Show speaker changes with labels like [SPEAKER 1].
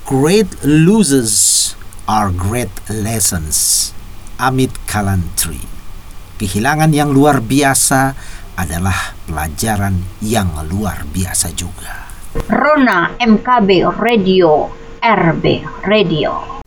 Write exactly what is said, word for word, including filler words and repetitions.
[SPEAKER 1] Great losses are great lessons. Amit Kalantri. Kehilangan yang luar biasa adalah pelajaran yang luar biasa juga.
[SPEAKER 2] Rona M K B Radio, R B Radio.